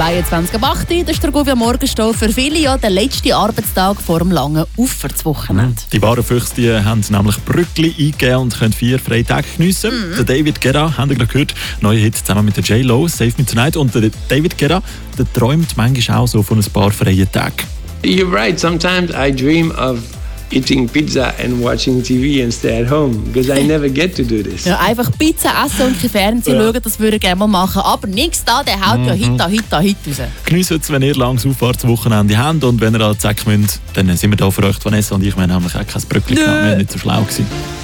22.08 das ist der Gouverneur Morgenstau. Für viele ja der letzte Arbeitstag vor dem langen Auffahrtswochenende. Die wahren Füchse die haben nämlich Brückli eingegeben und können 4 freie Tage geniessen. Der David Guetta, habt ihr gerade gehört, neuer Hit zusammen mit der J-Lo, Save Me Tonight. Und der David Guetta, der träumt manchmal auch so von ein paar freien Tagen. You're right, sometimes I dream of eating pizza and watching TV and stay at home, because I never get to do this. Ja, einfach Pizza essen und kein Fernsehen schauen, das würde ich gerne mal machen. Aber nichts da, der haut ja Hit raus. Geniessen es, wenn ihr langes Auffahrtswochenende habt und wenn ihr an die Säcke müsst, dann sind wir da für euch. Vanessa und ich, wir haben nämlich auch kein Brückli gehabt, wir waren nicht so schlau gewesen.